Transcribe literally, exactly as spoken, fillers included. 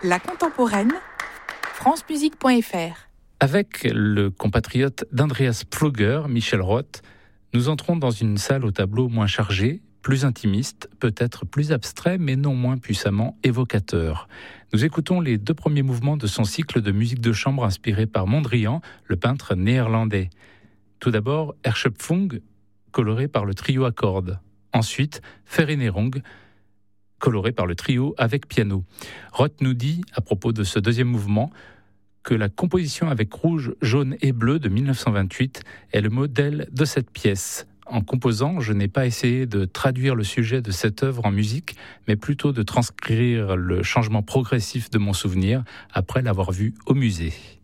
La contemporaine, france musique point f r. Avec le compatriote d'Andreas Pflüger, Michel Roth, nous entrons dans une salle au tableau moins chargé, plus intimiste, peut-être plus abstrait, mais non moins puissamment évocateur. Nous écoutons les deux premiers mouvements de son cycle de musique de chambre inspiré par Mondrian, le peintre néerlandais. Tout d'abord, Erschöpfung, coloré par le trio à cordes. Ensuite, Veränderung, coloré par le trio avec piano. Roth nous dit, à propos de ce deuxième mouvement, que la composition avec rouge, jaune et bleu de dix-neuf cent vingt-huit est le modèle de cette pièce. En composant, je n'ai pas essayé de traduire le sujet de cette œuvre en musique, mais plutôt de transcrire le changement progressif de mon souvenir après l'avoir vu au musée.